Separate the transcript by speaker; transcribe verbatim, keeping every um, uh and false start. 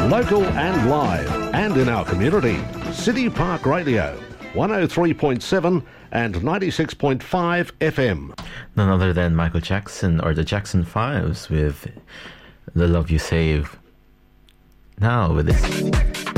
Speaker 1: Local and live, and in our community. City Park Radio, one oh three point seven and ninety-six point five F M.
Speaker 2: None other than Michael Jackson or the Jackson Fives with The Love You Save. Now with this